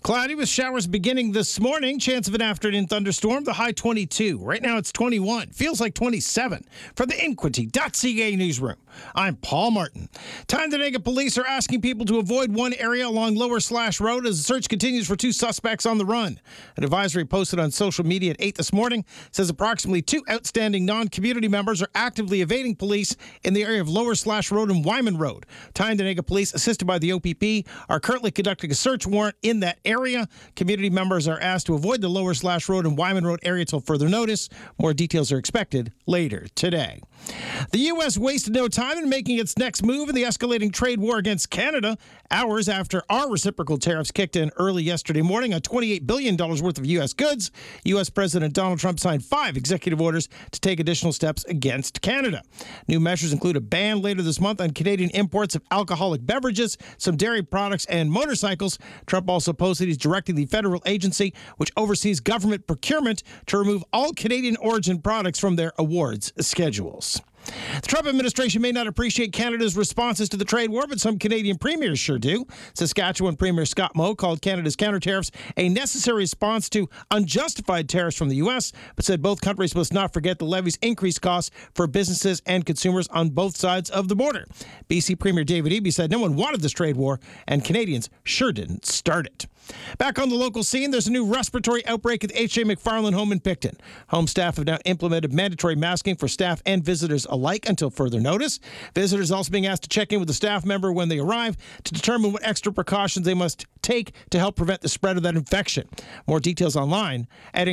Cloudy with showers beginning this morning. Chance of an afternoon thunderstorm. The high 22. Right now it's 21. Feels like 27. From the Inquity.ca newsroom, I'm Paul Martin. Tyndonega police are asking people to avoid one area along Lower Slash Road as the search continues for two suspects on the run. An advisory posted on social media at 8 this morning says approximately 2 outstanding non-community members are actively evading police in the area of Lower Slash Road and Wyman Road. Tyndonega police, assisted by the OPP, are currently conducting a search warrant in that area. Community members are asked to avoid the Lower Slash Road and Wyman Road area until further notice. More details are expected later today. The U.S. wasted no time in making its next move in the escalating trade war against Canada, hours after our reciprocal tariffs kicked in early yesterday morning on $28 billion worth of U.S. goods. U.S. President Donald Trump signed 5 executive orders to take additional steps against Canada. New measures include a ban later this month on Canadian imports of alcoholic beverages, some dairy products, and motorcycles. Trump also posted he's directing the federal agency, which oversees government procurement, to remove all Canadian origin products from their awards schedules. The Trump administration may not appreciate Canada's responses to the trade war, but some Canadian premiers sure do. Saskatchewan Premier Scott Moe called Canada's counter tariffs a necessary response to unjustified tariffs from the U.S., but said both countries must not forget the levy's increased costs for businesses and consumers on both sides of the border. BC Premier David Eby said no one wanted this trade war, and Canadians sure didn't start it. Back on the local scene, there's a new respiratory outbreak at the H.J. McFarland home in Picton. Home staff have now implemented mandatory masking for staff and visitors alike until further notice. Visitors also being asked to check in with the staff member when they arrive to determine what extra precautions they must take to help prevent the spread of that infection. More details online at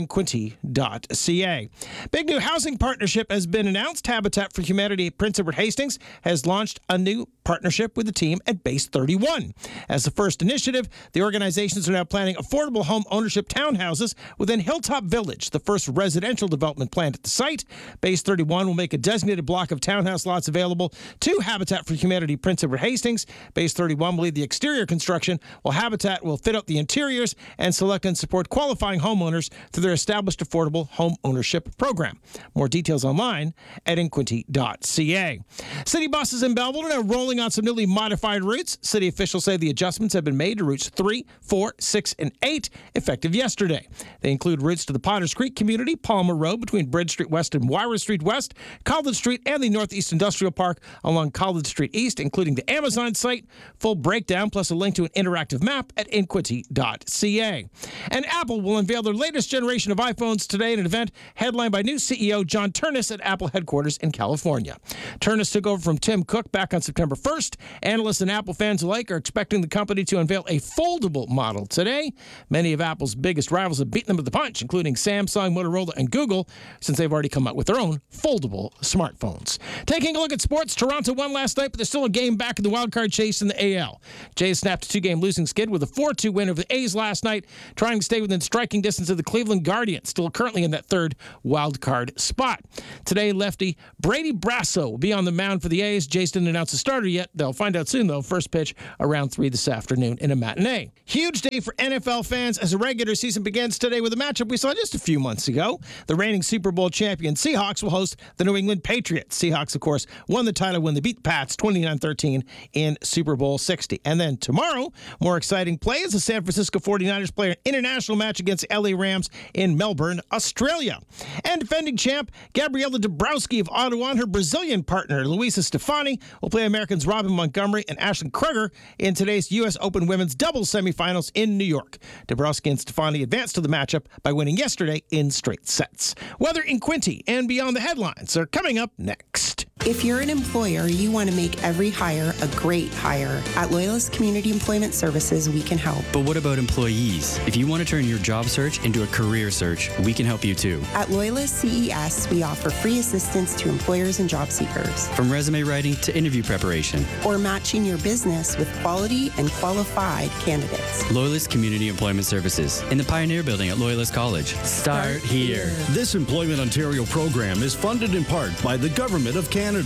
inquity.ca. Big new housing partnership has been announced. Habitat for Humanity at Prince Edward Hastings has launched a new partnership with the team at Base 31. As the first initiative, the organizations are now planning affordable home ownership townhouses within Hilltop Village, the first residential development planned at the site. Base 31 will make a designated block of townhouse lots available to Habitat for Humanity Prince Edward Hastings. Base 31 will lead the exterior construction, while Habitat will fit out the interiors and select and support qualifying homeowners through their established affordable home ownership program. More details online at inquity.ca. City buses in Belleville are now rolling on some newly modified routes. City officials say the adjustments have been made to routes 3, 4, 6, and 8, effective yesterday. They include routes to the Potters Creek community, Palmer Road between Bridge Street West and Wyra Street West, College Street and the Northeast Industrial Park along College Street East, including the Amazon site. Full breakdown plus a link to an interactive map at inquity.ca. And Apple will unveil their latest generation of iPhones today in an event headlined by new CEO John Ternus at Apple headquarters in California. Ternus took over from Tim Cook back on September 1st. Analysts and Apple fans alike are expecting the company to unveil a foldable model today. Many of Apple's biggest rivals have beaten them to the punch, including Samsung, Motorola, and Google, since they've already come out with their own foldable smartphones. Taking a look at sports, Toronto won last night, but there's still a game back in the wildcard chase in the AL. Jays snapped a 2-game losing skid with a 4-2 win over the A's last night, trying to stay within striking distance of the Cleveland Guardians, still currently in that third wildcard spot. Today, lefty Brady Brasso will be on the mound for the A's. Jays didn't announce a starter yet. They'll find out soon, though. First pitch around 3 this afternoon in a matinee. Huge day for NFL fans as the regular season begins today with a matchup we saw just a few months ago. The reigning Super Bowl champion Seahawks will host the New England Patriots. Seahawks, of course, won the title when they beat the Pats 29-13 in Super Bowl 60. And then tomorrow, more exciting play as the San Francisco 49ers play an international match against the LA Rams in Melbourne, Australia. And defending champ Gabriela Dabrowski of Ottawa and her Brazilian partner Luisa Stefani will play Americans Robin Montgomery and Ashlyn Kruger in today's U.S. Open women's doubles semifinals in New York. Dabrowski and Stefani advanced to the matchup by winning yesterday in straight sets. Weather in Quinty and beyond the headlines are coming up next. If you're an employer, you want to make every hire a great hire. At Loyalist Community Employment Services, we can help. But what about employees? If you want to turn your job search into a career search, we can help you too. At Loyalist CES, we offer free assistance to employers and job seekers. From resume writing to interview preparation. Or matching your business with quality and qualified candidates. Loyalist Community Employment Services in the Pioneer Building at Loyalist College. Start here. This Employment Ontario program is funded in part by the Government of Canada.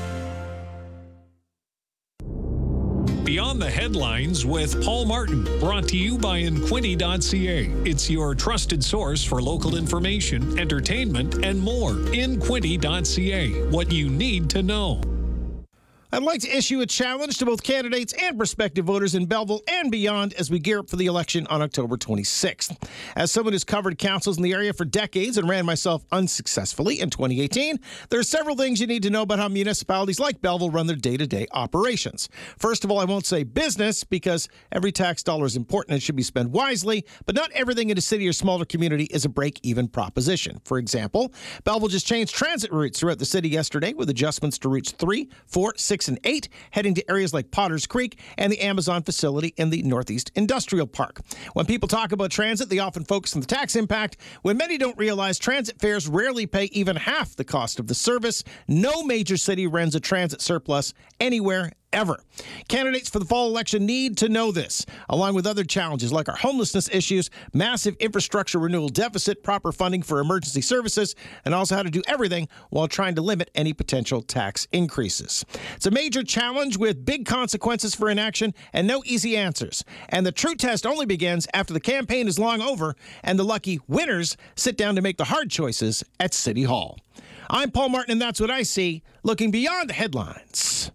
Beyond the Headlines with Paul Martin, brought to you by Inquity.ca. It's your trusted source for local information, entertainment, and more. Inquity.ca, what you need to know. I'd like to issue a challenge to both candidates and prospective voters in Belleville and beyond as we gear up for the election on October 26th. As someone who's covered councils in the area for decades and ran myself unsuccessfully in 2018, there are several things you need to know about how municipalities like Belleville run their day-to-day operations. First of all, I won't say business because every tax dollar is important and should be spent wisely, but not everything in a city or smaller community is a break-even proposition. For example, Belleville just changed transit routes throughout the city yesterday with adjustments to routes 3, 4, 6, and 8, heading to areas like Potters Creek and the Amazon facility in the Northeast Industrial Park. When people talk about transit, they often focus on the tax impact, when many don't realize transit fares rarely pay even half the cost of the service. No major city runs a transit surplus anywhere ever. Candidates for the fall election need to know this, along with other challenges like our homelessness issues, massive infrastructure renewal deficit, proper funding for emergency services, and also how to do everything while trying to limit any potential tax increases. It's a major challenge with big consequences for inaction and no easy answers. And the true test only begins after the campaign is long over and the lucky winners sit down to make the hard choices at City Hall. I'm Paul Martin, and that's what I see, looking beyond the headlines.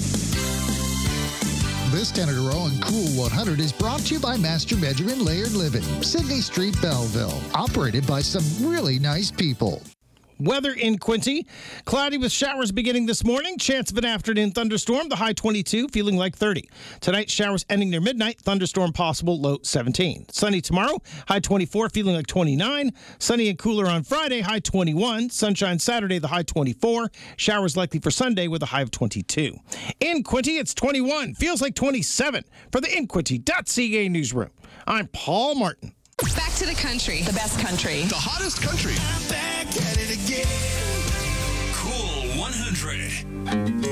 This 10 in a row on Cool 100 is brought to you by Master Benjamin Laird Living, Sydney Street, Belleville. Operated by some really nice people. Weather in Quinte. Cloudy with showers beginning this morning. Chance of an afternoon thunderstorm. The high 22, feeling like 30. Tonight, showers ending near midnight. Thunderstorm possible, low 17. Sunny tomorrow. High 24, feeling like 29. Sunny and cooler on Friday. High 21. Sunshine Saturday, the high 24. Showers likely for Sunday with a high of 22. In Quinte, it's 21. Feels like 27. For the InQuinte.ca newsroom, I'm Paul Martin. Back to the country. The best country. The hottest country. I'm back at it again. Cool 100.